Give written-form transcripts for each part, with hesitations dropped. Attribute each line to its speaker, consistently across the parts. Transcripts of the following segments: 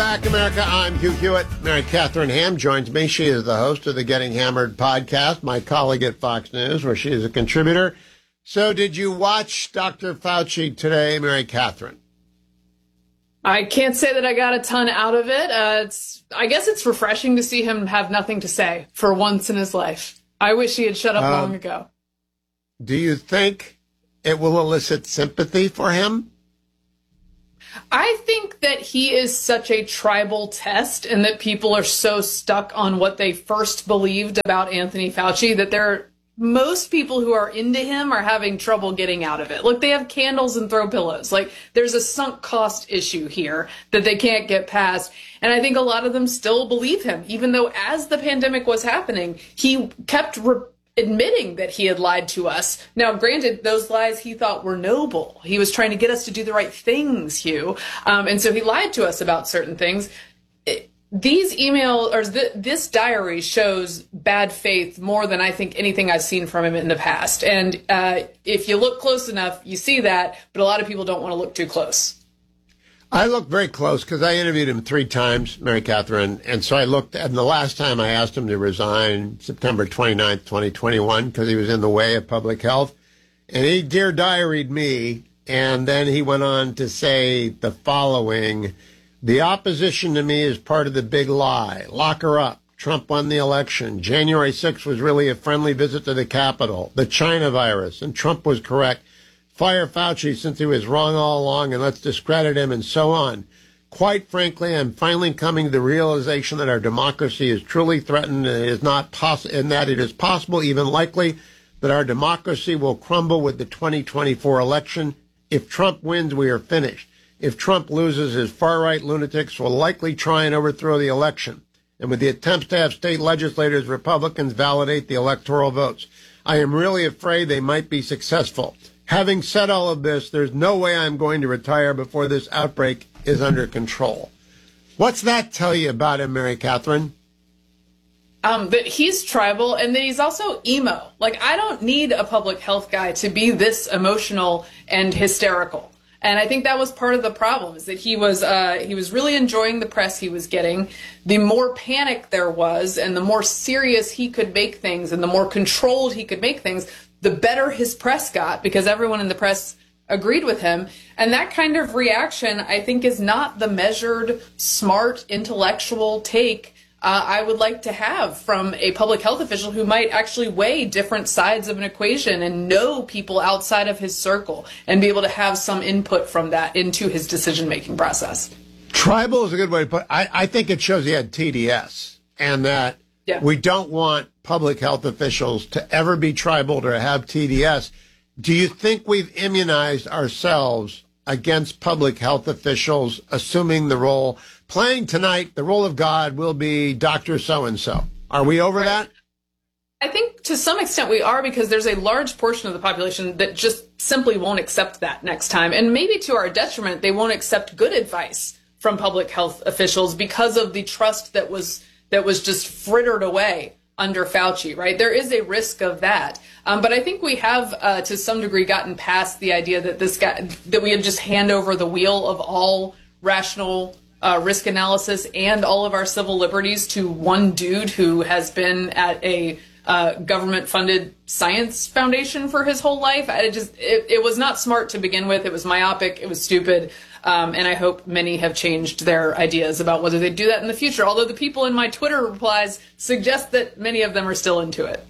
Speaker 1: back, America. I'm Hugh Hewitt. Mary Catherine Ham joins me. She is the host of the Getting Hammered podcast, my colleague at Fox News, where she is a contributor. So did you watch Dr. Fauci today, Mary Catherine?
Speaker 2: I can't say that I got a ton out of it. I guess it's refreshing to see him have nothing to say for once in his life. I wish he had shut up long ago.
Speaker 1: Do you think it will elicit sympathy for him?
Speaker 2: I think that he is such a tribal test and that people are so stuck on what they first believed about Anthony Fauci that most people who are into him are having trouble getting out of it. Look, they have candles and throw pillows. Like, there's a sunk cost issue here that they can't get past. And I think a lot of them still believe him, even though as the pandemic was happening, he kept admitting that he had lied to us. Now, granted, those lies he thought were noble. He was trying to get us to do the right things, Hugh. And so he lied to us about certain things. These emails, or this diary shows bad faith more than I think anything I've seen from him in the past. And if you look close enough, you see that, but a lot of people don't want to look too close.
Speaker 1: I looked very close because I interviewed him 3 times, Mary Catherine. And so I looked, and the last time I asked him to resign, September 29th, 2021, because he was in the way of public health. And he dear diaried me. And then he went on to say the following: the opposition to me is part of the big lie. Lock her up. Trump won the election. January 6th was really a friendly visit to the Capitol. The China virus, and Trump was correct. Fire Fauci since he was wrong all along, and let's discredit him, and so on. Quite frankly, I'm finally coming to the realization that our democracy is truly threatened, and that it is possible, even likely, that our democracy will crumble with the 2024 election. If Trump wins, we are finished. If Trump loses, his far-right lunatics will likely try and overthrow the election. And with the attempts to have state legislators, Republicans validate the electoral votes. I am really afraid they might be successful. Having said all of this, there's no way I'm going to retire before this outbreak is under control. What's that tell you about him, Mary Catherine?
Speaker 2: That he's tribal and that he's also emo. Like, I don't need a public health guy to be this emotional and hysterical. And I think that was part of the problem, is that he was really enjoying the press he was getting. The more panic there was and the more serious he could make things and the more controlled he could make things, the better his press got, because everyone in the press agreed with him. And that kind of reaction, I think, is not the measured, smart, intellectual take I would like to have from a public health official who might actually weigh different sides of an equation and know people outside of his circle and be able to have some input from that into his decision-making process.
Speaker 1: Tribal is a good way to put it. I think it shows he had TDS, and that we don't want public health officials to ever be tribal or have TDS. Do you think we've immunized ourselves against public health officials assuming the role? Playing tonight, the role of God will be Dr. So-and-so. Are we over that?
Speaker 2: I think to some extent we are, because there's a large portion of the population that just simply won't accept that next time. And maybe to our detriment, they won't accept good advice from public health officials because of the trust that was just frittered away under Fauci, right? There is a risk of that. But I think we have, to some degree, gotten past the idea that that we had just hand over the wheel of all rational risk analysis and all of our civil liberties to one dude who has been at a government-funded science foundation for his whole life. It was not smart to begin with. It was myopic. It was stupid. And I hope many have changed their ideas about whether they do that in the future, although the people in my Twitter replies suggest that many of them are still into it.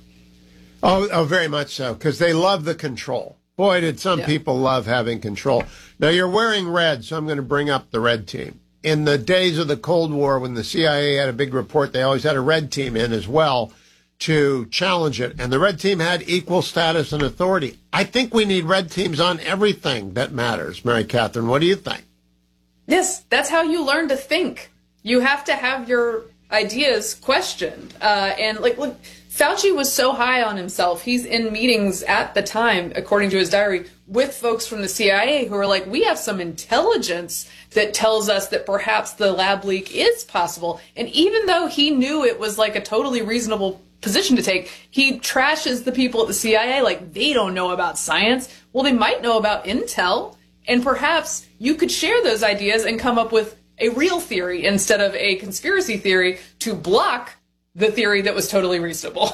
Speaker 1: Oh, very much so, because they love the control. Boy, did some people love having control. Now, you're wearing red, so I'm going to bring up the red team. In the days of the Cold War, when the CIA had a big report, they always had a red team in as well to challenge it. And the red team had equal status and authority. I think we need red teams on everything that matters. Mary Catherine, what do you think?
Speaker 2: Yes, that's how you learn to think. You have to have your ideas questioned. Look, Fauci was so high on himself. He's in meetings at the time, according to his diary, with folks from the CIA who are like, we have some intelligence that tells us that perhaps the lab leak is possible. And even though he knew it was like a totally reasonable position to take, he trashes the people at the CIA like they don't know about science. Well, they might know about intel, and perhaps you could share those ideas and come up with a real theory instead of a conspiracy theory to block the theory that was totally reasonable.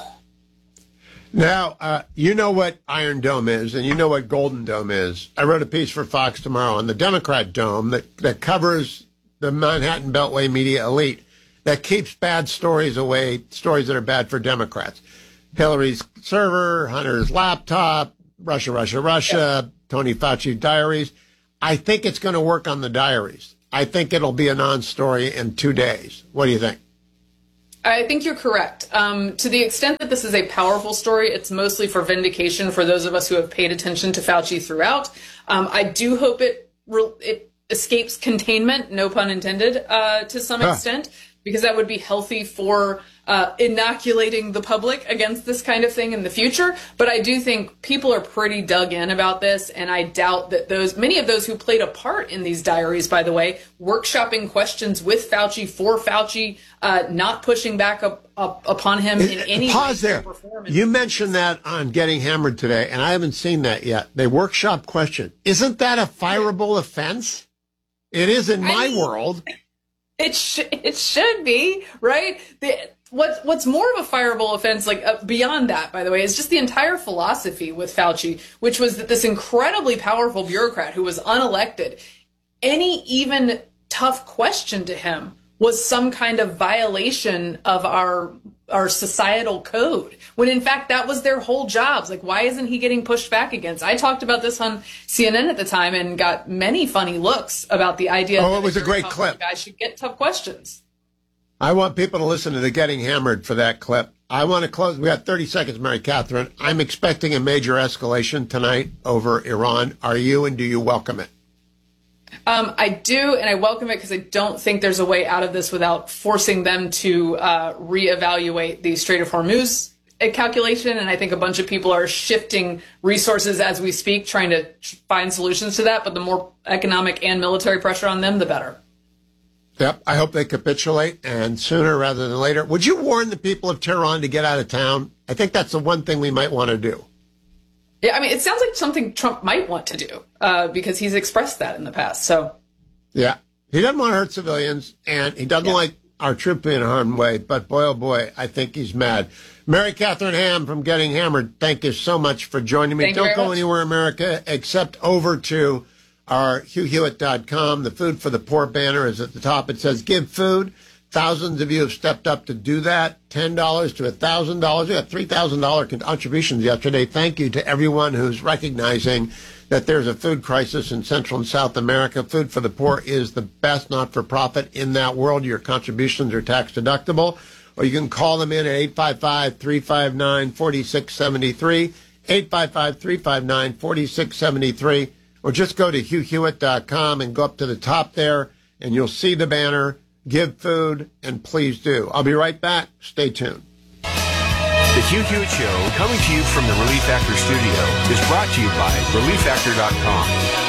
Speaker 1: Now, you know what Iron Dome is, and you know what Golden Dome is. I wrote a piece for Fox Tomorrow on the Democrat Dome that covers the Manhattan Beltway media elite that keeps bad stories away, stories that are bad for Democrats. Hillary's server, Hunter's laptop, Russia, Tony Fauci diaries. I think it's going to work on the diaries. I think it'll be a non-story in 2 days. What do you think?
Speaker 2: I think you're correct. To the extent that this is a powerful story, it's mostly for vindication for those of us who have paid attention to Fauci throughout. I do hope it escapes containment, no pun intended, to some extent, because that would be healthy for inoculating the public against this kind of thing in the future. But I do think people are pretty dug in about this, and I doubt that many of those who played a part in these diaries, by the way, workshopping questions with Fauci, for Fauci, not pushing back upon him in any
Speaker 1: Pause
Speaker 2: way,
Speaker 1: there.
Speaker 2: shape, or form.
Speaker 1: You mentioned that on Getting Hammered today, and I haven't seen that yet. They workshop question. Isn't that a fireable offense? It is in my world.
Speaker 2: It should be, right? What's more of a fireable offense, beyond that, by the way, is just the entire philosophy with Fauci, which was that this incredibly powerful bureaucrat who was unelected, any even tough question to him was some kind of violation of our societal code, when in fact that was their whole jobs. Like, why isn't he getting pushed back against? I talked about this on CNN at the time and got many funny looks about the idea that
Speaker 1: it was a great clip.
Speaker 2: Guys should get tough questions.
Speaker 1: I want people to listen to the Getting Hammered for that clip. I want to close. We got 30 seconds, Mary Catherine. I'm expecting a major escalation tonight over Iran. Are you, and do you welcome it?
Speaker 2: I do, and I welcome it because I don't think there's a way out of this without forcing them to reevaluate the Strait of Hormuz calculation. And I think a bunch of people are shifting resources as we speak, trying to find solutions to that. But the more economic and military pressure on them, the better.
Speaker 1: Yep, I hope they capitulate, and sooner rather than later. Would you warn the people of Tehran to get out of town? I think that's the one thing we might want to do.
Speaker 2: Yeah, I mean, it sounds like something Trump might want to do because he's expressed that in the past. So,
Speaker 1: yeah, he doesn't want to hurt civilians, and he doesn't like our troops being harmed way. But boy, oh boy, I think he's mad. Mary Catherine Ham from Getting Hammered, thank you so much for joining me. Don't go anywhere, America, except over to our HughHewitt.com. The Food for the Poor banner is at the top. It says give food. Thousands of you have stepped up to do that. $10 to $1,000. We got $3,000 contributions yesterday. Thank you to everyone who's recognizing that there's a food crisis in Central and South America. Food for the Poor is the best not-for-profit in that world. Your contributions are tax deductible. Or you can call them in at 855-359-4673, 855-359-4673, or just go to HughHewitt.com and go up to the top there, and you'll see the banner. Give food, and please do. I'll be right back. Stay tuned.
Speaker 3: The Hugh Hewitt Show, coming to you from the Relief Factor studio, is brought to you by ReliefFactor.com.